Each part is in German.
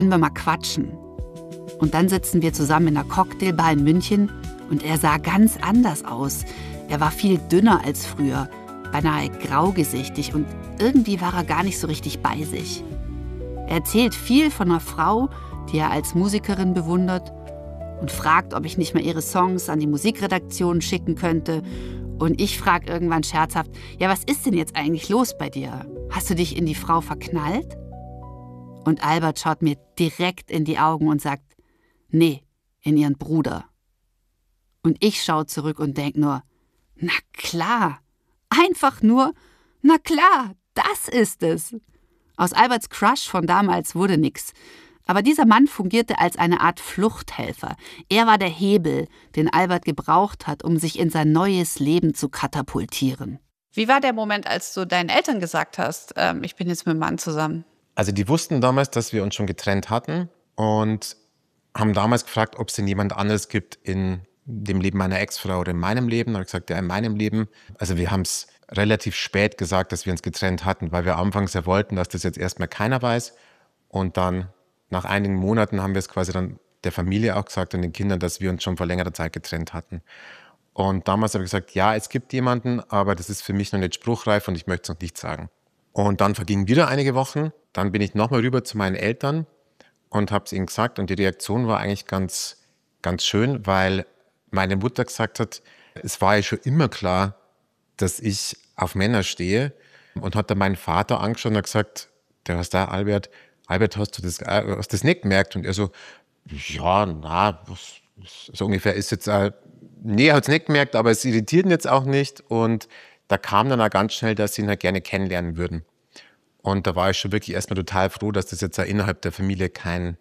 wir mal quatschen. Und dann sitzen wir zusammen in einer Cocktailbar in München und er sah ganz anders aus. Er war viel dünner als früher, beinahe graugesichtig und irgendwie war er gar nicht so richtig bei sich. Er erzählt viel von einer Frau, die er als Musikerin bewundert und fragt, ob ich nicht mal ihre Songs an die Musikredaktion schicken könnte. Und ich frage irgendwann scherzhaft, ja, was ist denn jetzt eigentlich los bei dir? Hast du dich in die Frau verknallt? Und Albert schaut mir direkt in die Augen und sagt, nee, in ihren Bruder. Und ich schaue zurück und denke nur, na klar, einfach nur, na klar, das ist es. Aus Alberts Crush von damals wurde nix. Aber dieser Mann fungierte als eine Art Fluchthelfer. Er war der Hebel, den Albert gebraucht hat, um sich in sein neues Leben zu katapultieren. Wie war der Moment, als du deinen Eltern gesagt hast, ich bin jetzt mit einem Mann zusammen? Also die wussten damals, dass wir uns schon getrennt hatten und haben damals gefragt, ob es denn jemand anderes gibt in dem Leben meiner Ex-Frau oder in meinem Leben. Da habe ich gesagt, ja, in meinem Leben. Also wir haben es relativ spät gesagt, dass wir uns getrennt hatten, weil wir anfangs ja wollten, dass das jetzt erstmal keiner weiß. Und dann nach einigen Monaten haben wir es quasi dann der Familie auch gesagt und den Kindern, dass wir uns schon vor längerer Zeit getrennt hatten. Und damals habe ich gesagt, ja, es gibt jemanden, aber das ist für mich noch nicht spruchreif und ich möchte es noch nicht sagen. Und dann vergingen wieder einige Wochen. Dann bin ich nochmal rüber zu meinen Eltern und habe es ihnen gesagt. Und die Reaktion war eigentlich ganz, ganz schön, weil meine Mutter gesagt hat, es war ja schon immer klar, dass ich auf Männer stehe. Und hat dann meinen Vater angeschaut und hat gesagt, der was da, Albert, hast du das nicht gemerkt? Und er so, ja, na, so ungefähr ist jetzt, nee, er hat es nicht gemerkt, aber es irritiert ihn jetzt auch nicht. Und da kam dann auch ganz schnell, dass sie ihn halt gerne kennenlernen würden. Und da war ich schon wirklich erstmal total froh, dass das jetzt auch innerhalb der Familie kein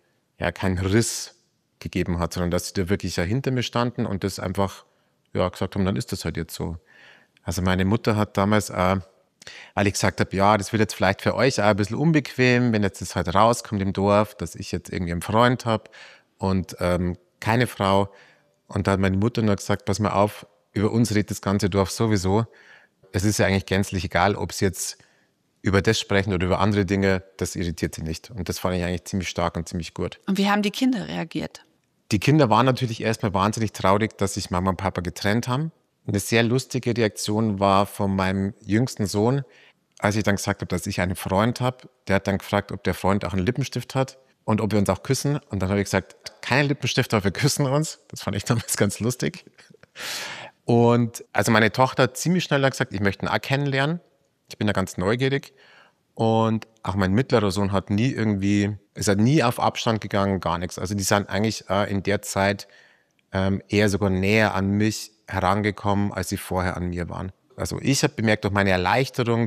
Riss gegeben hat, sondern dass sie da wirklich ja hinter mir standen und das einfach gesagt haben, dann ist das halt jetzt so. Also meine Mutter hat damals weil ich gesagt habe, ja, das wird jetzt vielleicht für euch auch ein bisschen unbequem, wenn jetzt das halt rauskommt im Dorf, dass ich jetzt irgendwie einen Freund habe und keine Frau. Und da hat meine Mutter nur gesagt, pass mal auf, über uns redet das ganze Dorf sowieso. Es ist ja eigentlich gänzlich egal, ob sie jetzt über das sprechen oder über andere Dinge, das irritiert sie nicht. Und das fand ich eigentlich ziemlich stark und ziemlich gut. Und wie haben die Kinder reagiert? Die Kinder waren natürlich erstmal wahnsinnig traurig, dass sich Mama und Papa getrennt haben. Eine sehr lustige Reaktion war von meinem jüngsten Sohn, als ich dann gesagt habe, dass ich einen Freund habe. Der hat dann gefragt, ob der Freund auch einen Lippenstift hat und ob wir uns auch küssen. Und dann habe ich gesagt, keinen Lippenstift, aber wir küssen uns. Das fand ich damals ganz lustig. Und also meine Tochter hat ziemlich schnell gesagt, ich möchte ihn auch kennenlernen. Ich bin da ganz neugierig. Und auch mein mittlerer Sohn ist nie auf Abstand gegangen, gar nichts. Also die sind eigentlich in der Zeit eher sogar näher an mich herangekommen, als sie vorher an mir waren. Also ich habe bemerkt durch meine Erleichterung,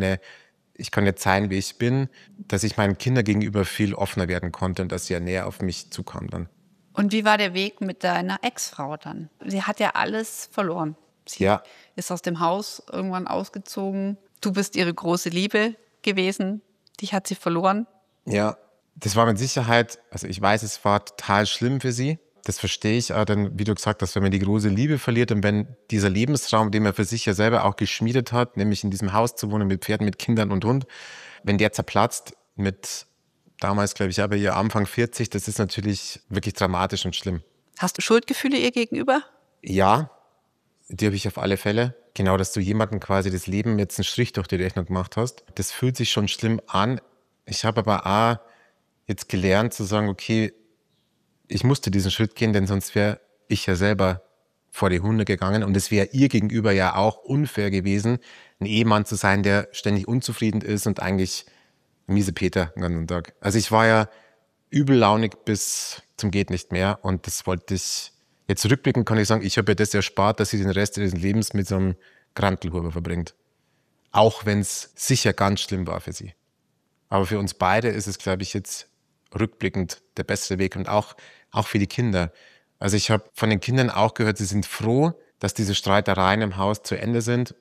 ich kann jetzt sein, wie ich bin, dass ich meinen Kindern gegenüber viel offener werden konnte und dass sie ja näher auf mich zukamen dann. Und wie war der Weg mit deiner Ex-Frau dann? Sie hat ja alles verloren. Sie ist aus dem Haus irgendwann ausgezogen. Du bist ihre große Liebe gewesen. Dich hat sie verloren. Ja, das war mit Sicherheit, also ich weiß, es war total schlimm für sie. Das verstehe ich auch dann, wie du gesagt hast, wenn man die große Liebe verliert und wenn dieser Lebensraum, den man für sich ja selber auch geschmiedet hat, nämlich in diesem Haus zu wohnen mit Pferden, mit Kindern und Hund, wenn der zerplatzt mit damals, glaube ich, aber ihr Anfang 40, das ist natürlich wirklich dramatisch und schlimm. Hast du Schuldgefühle ihr gegenüber? Ja, die habe ich auf alle Fälle. Genau, dass du jemandem quasi das Leben jetzt einen Strich durch die Rechnung gemacht hast. Das fühlt sich schon schlimm an. Ich habe aber auch jetzt gelernt zu sagen, okay, ich musste diesen Schritt gehen, denn sonst wäre ich ja selber vor die Hunde gegangen und es wäre ihr gegenüber ja auch unfair gewesen, ein Ehemann zu sein, der ständig unzufrieden ist und eigentlich miese Peter den ganzen Tag. Also ich war ja übellaunig bis zum geht nicht mehr und das wollte ich, jetzt rückblickend kann ich sagen, ich habe ihr das erspart, dass sie den Rest ihres Lebens mit so einem Grantelhuber verbringt. Auch wenn es sicher ganz schlimm war für sie. Aber für uns beide ist es, glaube ich, jetzt rückblickend der bessere Weg und auch für die Kinder. Also ich habe von den Kindern auch gehört, sie sind froh, dass diese Streitereien im Haus zu Ende sind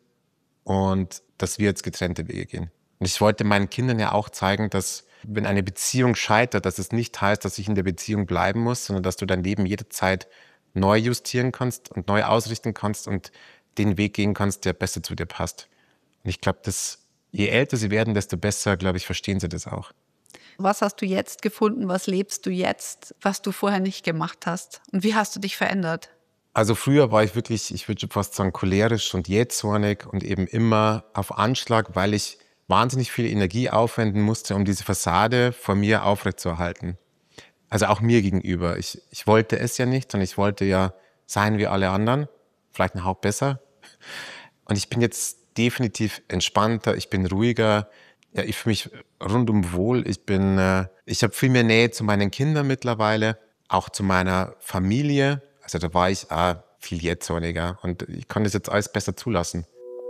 und dass wir jetzt getrennte Wege gehen. Und ich wollte meinen Kindern ja auch zeigen, dass wenn eine Beziehung scheitert, dass es nicht heißt, dass ich in der Beziehung bleiben muss, sondern dass du dein Leben jederzeit neu justieren kannst und neu ausrichten kannst und den Weg gehen kannst, der besser zu dir passt. Und ich glaube, je älter sie werden, desto besser, glaube ich, verstehen sie das auch. Was hast du jetzt gefunden? Was lebst du jetzt, was du vorher nicht gemacht hast? Und wie hast du dich verändert? Also früher war ich wirklich, ich würde schon fast sagen, cholerisch und jähzornig und eben immer auf Anschlag, weil ich wahnsinnig viel Energie aufwenden musste, um diese Fassade vor mir aufrechtzuerhalten. Also auch mir gegenüber. Ich wollte es ja nicht und ich wollte ja sein wie alle anderen, vielleicht ein Hauch besser. Und ich bin jetzt definitiv entspannter, ich bin ruhiger, ja, ich fühle mich rundum wohl. Ich habe viel mehr Nähe zu meinen Kindern mittlerweile, auch zu meiner Familie. Also da war ich viel jähzorniger und ich kann das jetzt alles besser zulassen.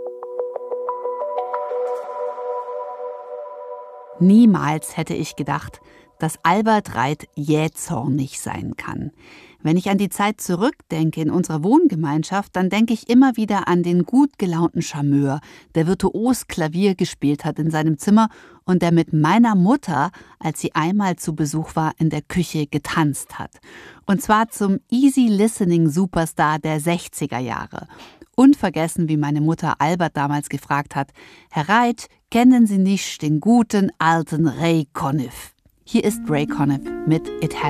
Niemals hätte ich gedacht, dass Albert Reit jähzornig sein kann. Wenn ich an die Zeit zurückdenke in unserer Wohngemeinschaft, dann denke ich immer wieder an den gut gelaunten Charmeur, der virtuos Klavier gespielt hat in seinem Zimmer und der mit meiner Mutter, als sie einmal zu Besuch war, in der Küche getanzt hat. Und zwar zum Easy-Listening-Superstar der 60er Jahre. Unvergessen, wie meine Mutter Albert damals gefragt hat: Herr Reit, kennen Sie nicht den guten alten Ray Conniff? Hier ist Ray Conniff mit It